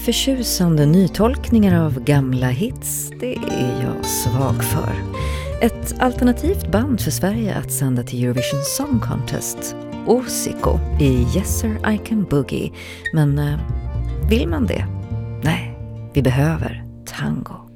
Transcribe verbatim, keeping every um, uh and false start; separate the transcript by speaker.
Speaker 1: Förtjusande nytolkningar av gamla hits, det är jag svag för. Ett alternativt band för Sverige att sända till Eurovision Song Contest, Osiko i Yes Sir I Can Boogie. Men eh, vill man det? Nej, vi behöver tango.